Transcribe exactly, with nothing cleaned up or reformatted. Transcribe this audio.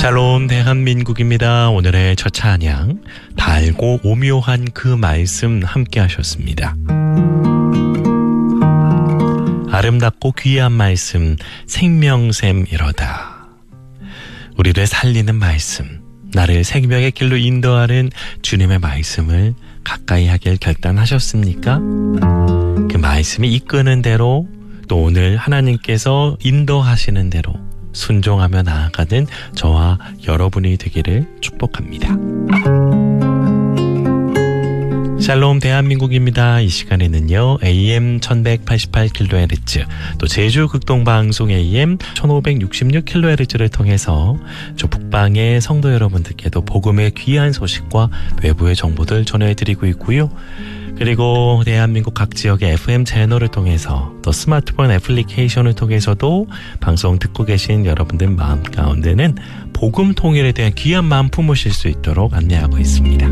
샬롬 대한민국입니다. 오늘의 첫 찬양 달고 오묘한 그 말씀 함께 하셨습니다. 아름답고 귀한 말씀 생명샘이로다. 우리를 살리는 말씀, 나를 생명의 길로 인도하는 주님의 말씀을 가까이 하길 결단하셨습니까? 그 말씀이 이끄는 대로 또 오늘 하나님께서 인도하시는 대로 순종하며 나아가는 저와 여러분이 되기를 축복합니다. 샬롬 대한민국입니다. 이 시간에는요 에이엠 천백팔십팔 킬로헤르츠 또 제주 극동방송 에이엠 천오백육십육 킬로헤르츠를 통해서 저 북방의 성도 여러분들께도 복음의 귀한 소식과 외부의 정보들 전해드리고 있고요. 그리고 대한민국 각 지역의 에프엠 채널을 통해서 또 스마트폰 애플리케이션을 통해서도 방송 듣고 계신 여러분들 마음 가운데는 복음 통일에 대한 귀한 마음 품으실 수 있도록 안내하고 있습니다.